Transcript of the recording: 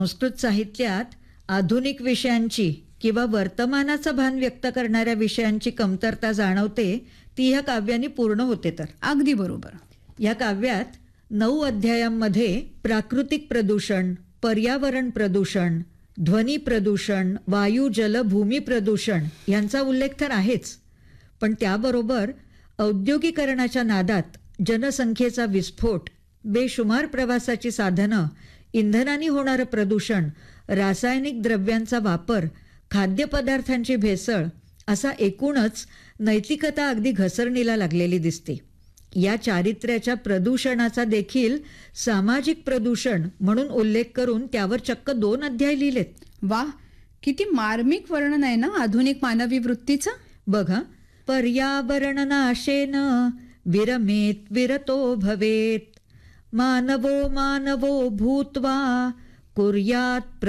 संस्कृत साहित्यात आधुनिक विषयांची किंवा वर्तमानाचं भान व्यक्त करणाऱ्या विषयांची कमतरता जाणवते ती ह्या काव्यांनी पूर्ण होते. तर अगदी बरोबर. या काव्यात 9 अध्यायांमध्ये प्राकृतिक प्रदूषण, पर्यावरण प्रदूषण, ध्वनी प्रदूषण, वायू जल भूमी प्रदूषण यांचा उल्लेख तर आहेच, पण त्याबरोबर औद्योगिकरणाच्या नादात जनसंख्येचा विस्फोट, बेशुमार प्रवासाची साधनं, इंधनाने होणारं प्रदूषण, रासायनिक द्रव्यांचा वापर, खाद्यपदार्थांची भेसळ असा एकूणच नैतिकता अगदी घसरणीला लागलेली दिसते. या चारित्र्याच्या प्रदूषणाचा देखील सामाजिक प्रदूषण म्हणून उल्लेख करून त्यावर चक्क 2 अध्याय लिहिलेत. वा, किती मार्मिक वर्णन आहे ना आधुनिक मानवी वृत्तीचं. बघा, पर्यावरण नाशेन विरमेत विरतो भवेत, मानवो मानवो भूत्वा कुर्यात